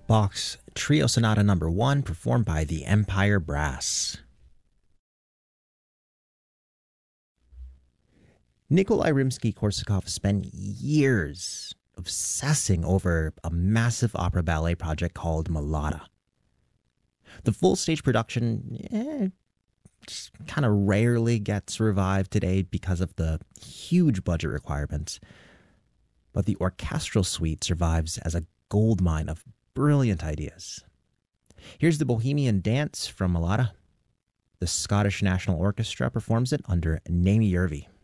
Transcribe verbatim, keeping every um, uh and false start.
Bach's Trio Sonata Number One, performed by the Empire Brass. Nikolai Rimsky-Korsakov spent years obsessing over a massive opera ballet project called Mlada. The full stage production eh, kind of rarely gets revived today because of the huge budget requirements, but the orchestral suite survives as a goldmine of brilliant ideas. Here's the Bohemian Dance from Mlada. The Scottish National Orchestra performs it under Naomi Yervi.